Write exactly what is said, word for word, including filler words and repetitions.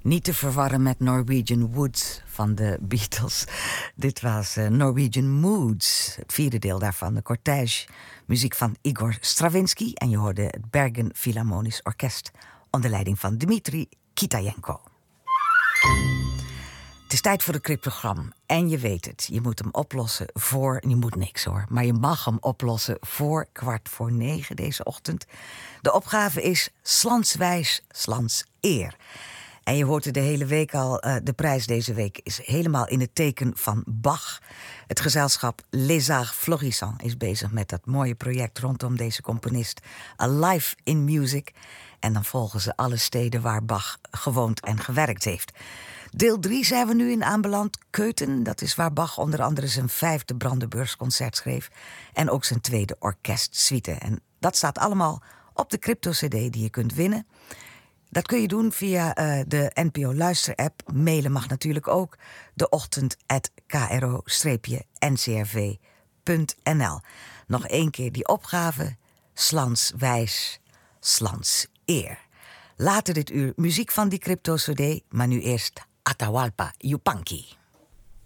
Niet te verwarren met Norwegian Woods van de Beatles. Dit was uh, Norwegian Moods, het vierde deel daarvan, de cortège. Muziek van Igor Stravinsky. En je hoorde het Bergen Philharmonisch Orkest onder leiding van Dmitri Kitajenko. Het is tijd voor het cryptogram. En je weet het, je moet hem oplossen voor... Je moet niks hoor, maar je mag hem oplossen voor kwart voor negen deze ochtend. De opgave is slanswijs, slans eer. En je hoort het de hele week al, uh, de prijs deze week is helemaal in het teken van Bach. Het gezelschap Les Arts Florissants is bezig met dat mooie project rondom deze componist. Alive in Music. En dan volgen ze alle steden waar Bach gewoond en gewerkt heeft. Deel drie zijn we nu in aanbeland. Köthen, dat is waar Bach onder andere zijn vijfde Brandenburgsconcert schreef. En ook zijn tweede orkestsuite. En dat staat allemaal op de crypto-cd die je kunt winnen. Dat kun je doen via uh, de N P O Luister-app. Mailen mag natuurlijk ook. De ochtend at k r o n c r v punt n l. Nog één keer die opgave. Slans wijs, slans eer. Later dit uur muziek van die crypto-cd. Maar nu eerst Atahualpa Yupanqui.